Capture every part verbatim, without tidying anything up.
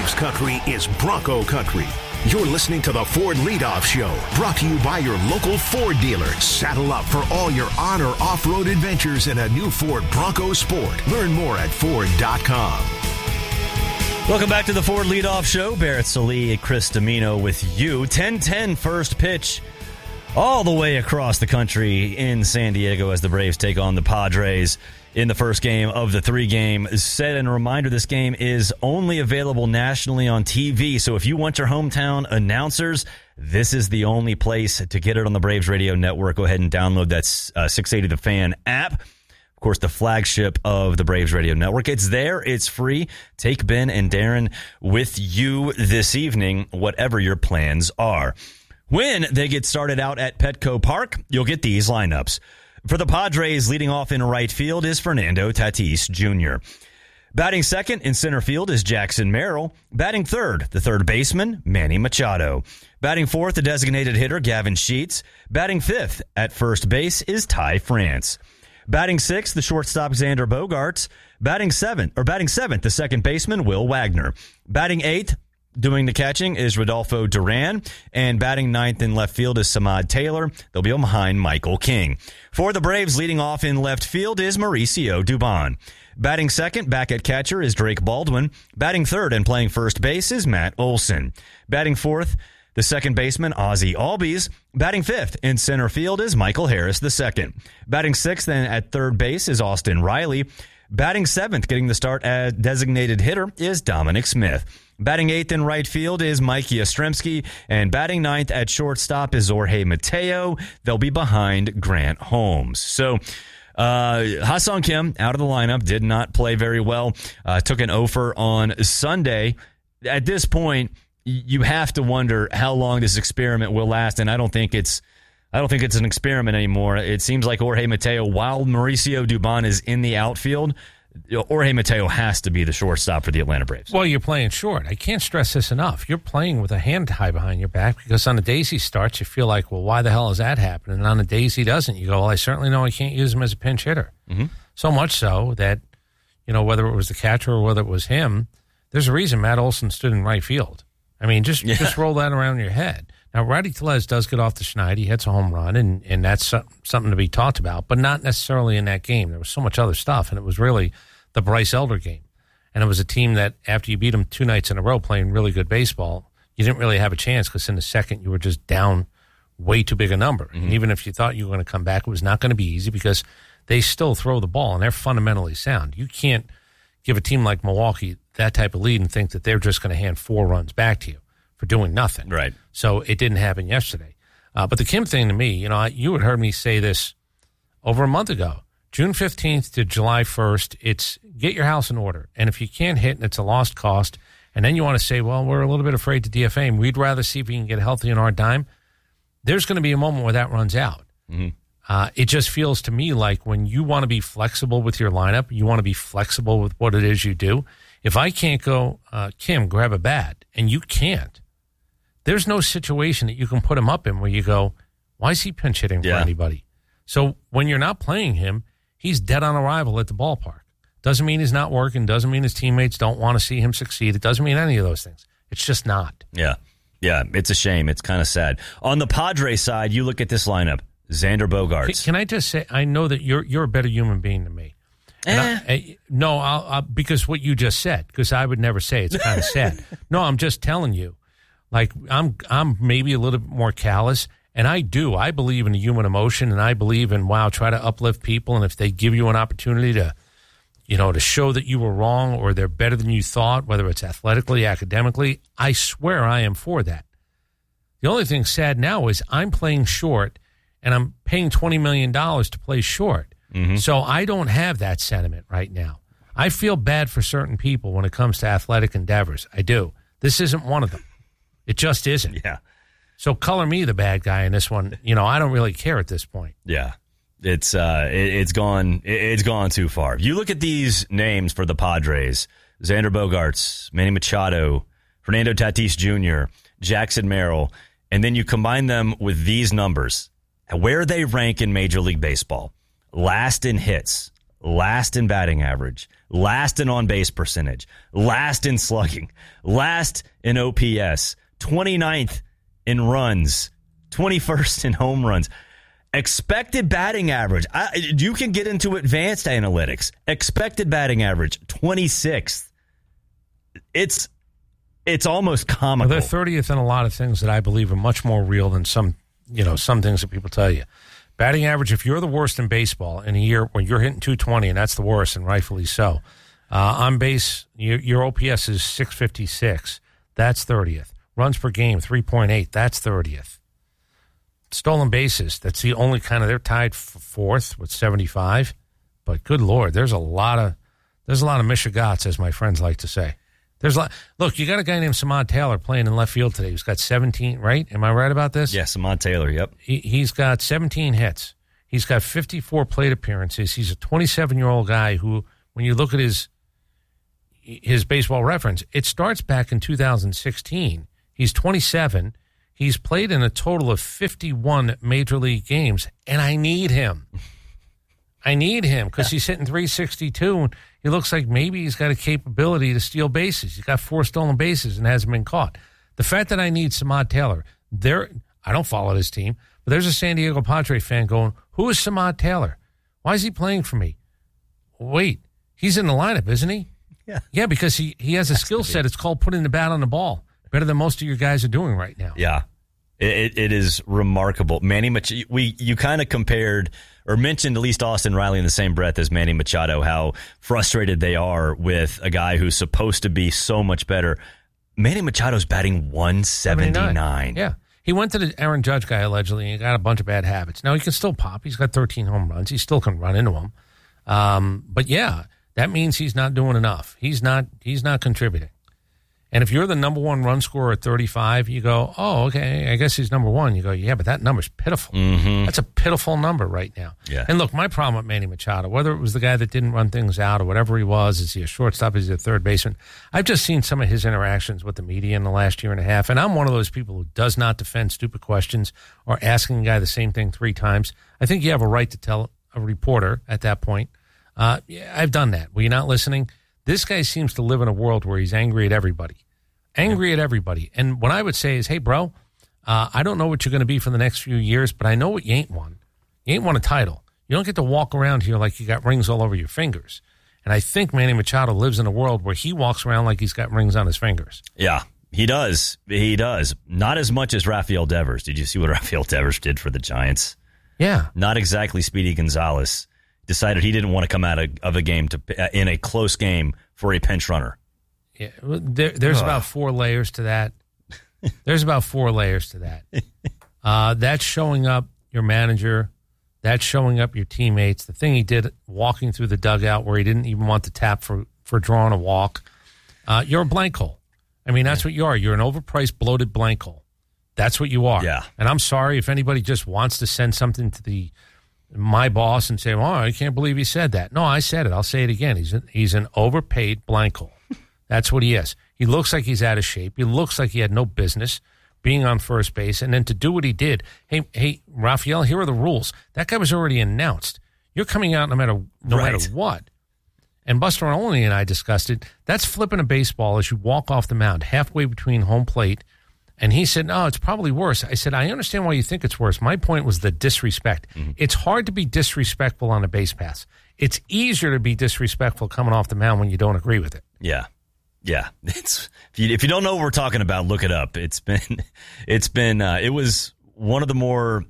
Braves country is Bronco country. You're listening to the Ford Leadoff Show, brought to you by your local Ford dealer. Saddle up for all your on or off-road adventures in a new Ford Bronco Sport. Learn more at Ford dot com. Welcome back to the Ford Leadoff Show. Barrett Sallee, Chris Domino with you. ten ten first pitch all the way across the country in San Diego as the Braves take on the Padres in the first game of the three-game set. And a reminder, this game is only available nationally on T V. So if you want your hometown announcers, this is the only place to get it on the Braves Radio Network. Go ahead and download that uh, six eighty The Fan app. Of course, the flagship of the Braves Radio Network. It's there. It's free. Take Ben and Darren with you this evening, whatever your plans are. When they get started out at Petco Park, you'll get these lineups. For the Padres, leading off in right field is Fernando Tatis Junior Batting second in center field is Jackson Merrill. Batting third, the third baseman, Manny Machado. Batting fourth, the designated hitter, Gavin Sheets. Batting fifth at first base is Ty France. Batting sixth, the shortstop, Xander Bogaerts. Batting seventh, or batting seventh, the second baseman, Will Wagner. Batting eighth, doing the catching, is Rodolfo Duran, and batting ninth in left field is Samad Taylor. They'll be behind Michael King. For the Braves, leading off in left field is Mauricio Dubon. Batting second, back at catcher, is Drake Baldwin. Batting third and playing first base is Matt Olson. Batting fourth, the second baseman, Ozzie Albies. Batting fifth in center field is Michael Harris the second. Batting sixth and at third base is Austin Riley. Batting seventh, getting the start as designated hitter, is Dominic Smith. Batting eighth in right field is Mike Yastrzemski, and batting ninth at shortstop is Jorge Mateo. They'll be behind Grant Holmes. So, uh, Ha-Seong Kim out of the lineup, did not play very well. Uh, took an offer on Sunday. At this point, you have to wonder how long this experiment will last, and I don't think it's I don't think it's an experiment anymore. It seems like Jorge Mateo, while Mauricio Dubon is in the outfield, Jorge Mateo has to be the shortstop for the Atlanta Braves. Well, you're playing short. I can't stress this enough. You're playing with a hand tied behind your back because on the days he starts, you feel like, well, why the hell is that happening? And on the days he doesn't, you go, well, I certainly know I can't use him as a pinch hitter. Mm-hmm. So much so that, you know, whether it was the catcher or whether it was him, there's a reason Matt Olson stood in right field. I mean, just yeah. just roll that around your head. Now, Rowdy Tellez does get off the schneid. He hits a home run, and, and that's something to be talked about, but not necessarily in that game. There was so much other stuff, and it was really the Bryce Elder game. And it was a team that, after you beat them two nights in a row playing really good baseball, you didn't really have a chance because in the second you were just down way too big a number. Mm-hmm. And even if you thought you were going to come back, it was not going to be easy because they still throw the ball, and they're fundamentally sound. You can't give a team like Milwaukee that type of lead and think that they're just going to hand four runs back to you for doing nothing. Right. So it didn't happen yesterday. Uh, but the Kim thing to me, you know, I, you had heard me say this over a month ago. June fifteenth to July first, it's get your house in order. And if you can't hit and it's a lost cost, and then you want to say, well, we're a little bit afraid to D F A him, we'd rather see if we can get healthy in our dime, there's going to be a moment where that runs out. Mm-hmm. Uh, it just feels to me like when you want to be flexible with your lineup, you want to be flexible with what it is you do. If I can't go, uh, Kim, grab a bat, and you can't, there's no situation that you can put him up in where you go, why is he pinch hitting yeah. for anybody? So when you're not playing him, he's dead on arrival at the ballpark. Doesn't mean he's not working. Doesn't mean his teammates don't want to see him succeed. It doesn't mean any of those things. It's just not. Yeah. Yeah, it's a shame. It's kind of sad. On the Padres side, you look at this lineup. Xander Bogaerts. Can, can I just say, I know that you're you're a better human being than me. Eh. I, I, no, I'll, I'll, because what you just said, because I would never say it's kind of sad. No, I'm just telling you. Like, I'm I'm maybe a little bit more callous, and I do. I believe in the human emotion, and I believe in, wow, try to uplift people, and if they give you an opportunity to, you know, to show that you were wrong or they're better than you thought, whether it's athletically, academically, I swear I am for that. The only thing sad now is I'm playing short, and I'm paying twenty million dollars to play short. Mm-hmm. So I don't have that sentiment right now. I feel bad for certain people when it comes to athletic endeavors. I do. This isn't one of them. It just isn't. Yeah. So color me the bad guy in this one. You know, I don't really care at this point. Yeah. It's uh, it, it's gone. It, it's gone too far. You look at these names for the Padres: Xander Bogaerts, Manny Machado, Fernando Tatis Junior, Jackson Merrill, and then you combine them with these numbers. Where they rank in Major League Baseball: last in hits, last in batting average, last in on-base percentage, last in slugging, last in O P S, twenty-ninth in runs, twenty-first in home runs. Expected batting average. I, you can get into advanced analytics. Expected batting average, twenty-sixth. It's it's almost comical. Well, they're thirtieth in a lot of things that I believe are much more real than some, you know, some things that people tell you. Batting average, if you're the worst in baseball in a year when you're hitting two twenty, and that's the worst, and rightfully so, uh, on base, your, your O P S is six fifty-six. That's thirtieth. Runs per game, three point eight. That's thirtieth. Stolen bases, that's the only kind of, they're tied for fourth with seventy-five. But good Lord, there's a lot of, there's a lot of Michigats, as my friends like to say. There's a lot. Look, you got a guy named Samad Taylor playing in left field today. He's got seventeen, right? Am I right about this? Yeah, Samad Taylor, yep. He, he's got seventeen hits. He's got fifty-four plate appearances. He's a twenty-seven-year-old guy who, when you look at his his baseball reference, it starts back in two thousand sixteen. He's twenty-seven. He's played in a total of fifty-one Major League games, and I need him. I need him because he's hitting three sixty-two, and he looks like maybe he's got a capability to steal bases. He's got four stolen bases and hasn't been caught. The fact that I need Samad Taylor, there, I don't follow this team, but there's a San Diego Padre fan going, who is Samad Taylor? Why is he playing for me? Wait, he's in the lineup, isn't he? Yeah. Yeah, because he, he has a skill set. It's called putting the bat on the ball. Better than most of your guys are doing right now. Yeah. It, it is remarkable. Manny Machado, we you kind of compared or mentioned at least Austin Riley in the same breath as Manny Machado, how frustrated they are with a guy who's supposed to be so much better. Manny Machado's batting one seventy-nine. Yeah. He went to the Aaron Judge guy allegedly and he got a bunch of bad habits. Now he can still pop. He's got thirteen home runs. He still can run into them. Um, but yeah, that means he's not doing enough. He's not he's not contributing. And if you're the number one run scorer at thirty-five, you go, oh, okay, I guess he's number one. You go, yeah, but that number's pitiful. Mm-hmm. That's a pitiful number right now. Yeah. And look, my problem with Manny Machado, whether it was the guy that didn't run things out or whatever he was, is he a shortstop, is he a third baseman? I've just seen some of his interactions with the media in the last year and a half, and I'm one of those people who does not defend stupid questions or asking a guy the same thing three times. I think you have a right to tell a reporter at that point, uh, yeah, I've done that. Were you not listening? This guy seems to live in a world where he's angry at everybody. Angry at everybody. And what I would say is, hey, bro, uh, I don't know what you're going to be for the next few years, but I know what you ain't won. You ain't won a title. You don't get to walk around here like you got rings all over your fingers. And I think Manny Machado lives in a world where he walks around like he's got rings on his fingers. Yeah, he does. He does. Not as much as Rafael Devers. Did you see what Rafael Devers did for the Giants? Yeah. Not exactly Speedy Gonzalez. Decided he didn't want to come out of, of a game to uh, in a close game for a pinch runner. Yeah, there, there's Ugh. about four layers to that. There's about four layers to that. Uh, that's showing up your manager. That's showing up your teammates. The thing he did walking through the dugout where he didn't even want the tap for, for drawing a walk. Uh, you're a blank hole. I mean, that's yeah. what you are. You're an overpriced, bloated blank hole. That's what you are. Yeah. And I'm sorry if anybody just wants to send something to the my boss and say, oh, I can't believe he said that. No, I said it. I'll say it again. He's a, he's an overpaid blank hole. That's what he is. He looks like he's out of shape. He looks like he had no business being on first base. And then to do what he did, hey, hey, Rafael, here are the rules. That guy was already announced. You're coming out no matter no right. matter what. And Buster Olney and I discussed it. That's flipping a baseball as you walk off the mound halfway between home plate. And he said, no, it's probably worse. I said, I understand why you think it's worse. My point was the disrespect. Mm-hmm. It's hard to be disrespectful on a base pass. It's easier to be disrespectful coming off the mound when you don't agree with it. Yeah. Yeah, it's if you, if you don't know what we're talking about, look it up. It's been, it's been, uh, it was one of the more,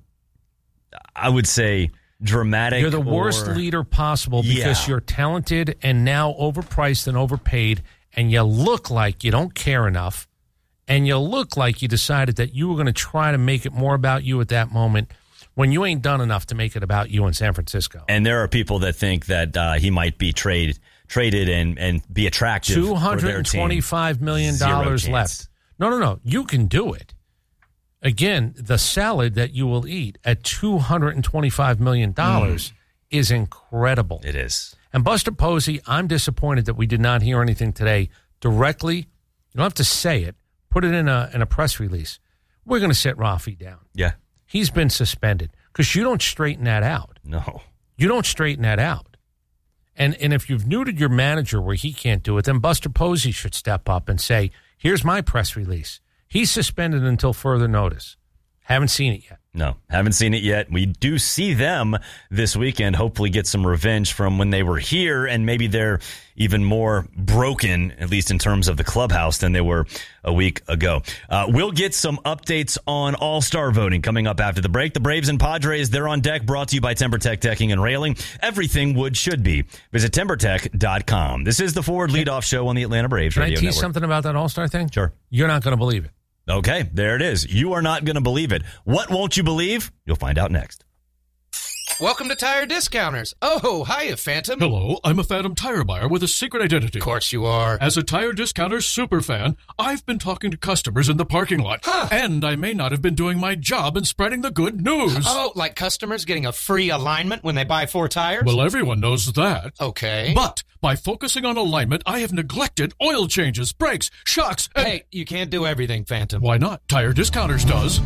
I would say, dramatic. You're the or, worst leader possible because yeah. you're talented and now overpriced and overpaid, and you look like you don't care enough, and you look like you decided that you were going to try to make it more about you at that moment when you ain't done enough to make it about you in San Francisco. And there are people that think that uh, he might be traded. Traded and, and be attractive. Two hundred twenty-five million dollars left. No, no, no. You can do it. Again, the salad that you will eat at two hundred twenty-five million dollars mm. is incredible. It is. And Buster Posey, I'm disappointed that we did not hear anything today directly. You don't have to say it. Put it in a in a press release. We're going to sit Rafi down. Yeah. He's been suspended because you don't straighten that out. No. You don't straighten that out. And and if you've neutered your manager where he can't do it, then Buster Posey should step up and say, here's my press release. He's suspended until further notice. Haven't seen it yet. No, haven't seen it yet. We do see them this weekend, hopefully get some revenge from when they were here, and maybe they're even more broken, at least in terms of the clubhouse, than they were a week ago. Uh, we'll get some updates on All-Star voting coming up after the break. The Braves and Padres, they're on deck, brought to you by TimberTech Decking and Railing. Everything wood should be. Visit timber tech dot com. This is the Forward Leadoff Show on the Atlanta Braves Can Radio I tease Network. something about that All-Star thing? Sure. You're not going to believe it. Okay, there it is. You are not going to believe it. What won't you believe? You'll find out next. Welcome to Tire Discounters. Oh, hiya, Phantom. Hello, I'm a Phantom tire buyer with a secret identity. Of course you are. As a Tire Discounters superfan, I've been talking to customers in the parking lot. Huh. And I may not have been doing my job in spreading the good news. Oh, like customers getting a free alignment when they buy four tires? Well, everyone knows that. Okay. But by focusing on alignment, I have neglected oil changes, brakes, shocks, and... Hey, you can't do everything, Phantom. Why not? Tire Discounters does.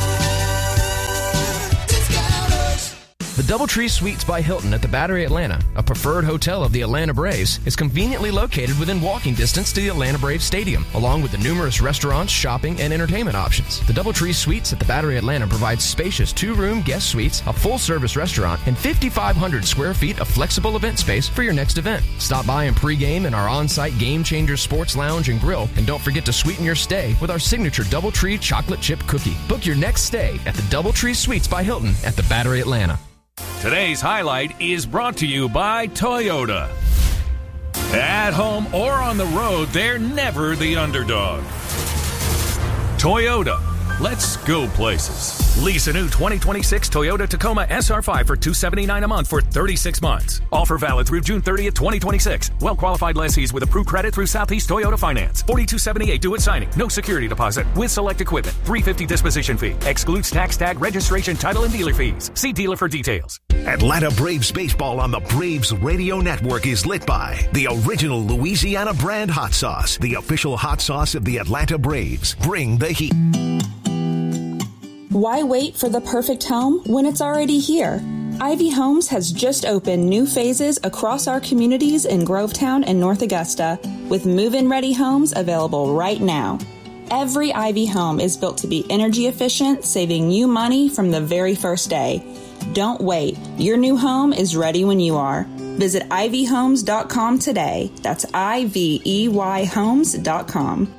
The Doubletree Suites by Hilton at the Battery Atlanta, a preferred hotel of the Atlanta Braves, is conveniently located within walking distance to the Atlanta Braves Stadium, along with the numerous restaurants, shopping, and entertainment options. The Doubletree Suites at the Battery Atlanta provides spacious two-room guest suites, a full-service restaurant, and fifty-five hundred square feet of flexible event space for your next event. Stop by and pregame in our on-site Game Changer Sports Lounge and Grill, and don't forget to sweeten your stay with our signature Doubletree chocolate chip cookie. Book your next stay at the Doubletree Suites by Hilton at the Battery Atlanta. Today's highlight is brought to you by Toyota. At home or on the road, they're never the underdog. Toyota. Let's go places. Lease a new twenty twenty-six Toyota Tacoma S R five for two hundred seventy-nine dollars a month for thirty-six months. Offer valid through June thirtieth, twenty twenty-six. Well-qualified lessees with approved credit through Southeast Toyota Finance. forty-two seventy-eight due at signing. No security deposit. With select equipment. three hundred fifty dollars disposition fee. Excludes tax, tag, registration, title, and dealer fees. See dealer for details. Atlanta Braves baseball on the Braves Radio Network is lit by the original Louisiana brand hot sauce, the official hot sauce of the Atlanta Braves. Bring the heat. Why wait for the perfect home when it's already here? Ivy Homes has just opened new phases across our communities in Grovetown and North Augusta, with move-in ready homes available right now. Every Ivy home is built to be energy efficient, saving you money from the very first day. Don't wait. Your new home is ready when you are. Visit ivy homes dot com today. That's I V E Y homes dot com.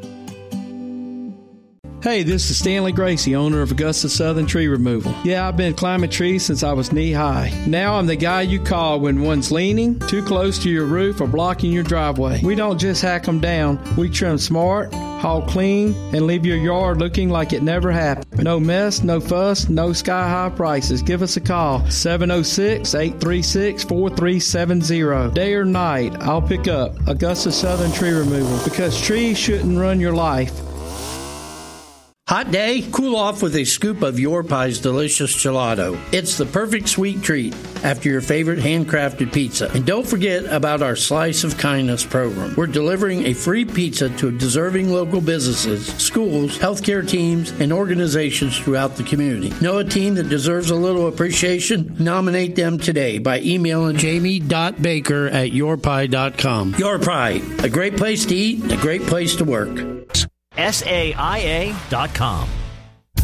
Hey, this is Stanley Gracie, owner of Augusta Southern Tree Removal. Yeah, I've been climbing trees since I was knee-high. Now I'm the guy you call when one's leaning, too close to your roof, or blocking your driveway. We don't just hack them down. We trim smart, haul clean, and leave your yard looking like it never happened. No mess, no fuss, no sky-high prices. Give us a call, seven oh six, eight three six, four three seven zero. Day or night, I'll pick up Augusta Southern Tree Removal, because trees shouldn't run your life. Hot day? Cool off with a scoop of Your Pie's delicious gelato. It's the perfect sweet treat after your favorite handcrafted pizza. And don't forget about our Slice of Kindness program. We're delivering a free pizza to deserving local businesses, schools, healthcare teams, and organizations throughout the community. Know a team that deserves a little appreciation? Nominate them today by emailing jamie dot baker at your pie dot com. Your Pie, a great place to eat and a great place to work. S A I A dot com.